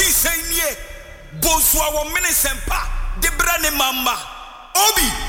say nie. Bonswa wo mene sempa. Debra ne mama. Obi.